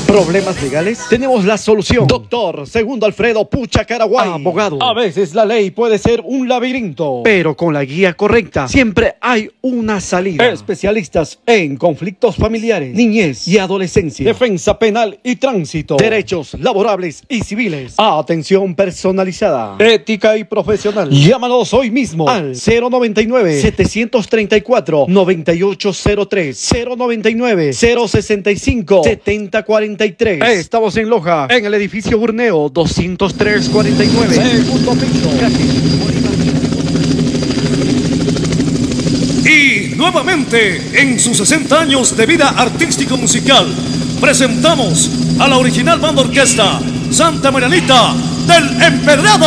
¿Problemas legales? Tenemos la solución. Doctor Segundo Alfredo Pucha Caraguay, abogado. A veces la ley puede ser un laberinto, pero con la guía correcta siempre hay una salida. Especialistas en conflictos familiares, niñez y adolescencia, defensa penal y tránsito, derechos laborables y civiles, atención personalizada, ética y profesional. Llámanos hoy mismo al 099-734-9803, 099-065-7043. Estamos en Loja, en el edificio Burneo 203-49, segundo piso. Y nuevamente, en sus 60 años de vida artístico-musical, presentamos a la original banda orquesta Santa Marianita del Empedrado.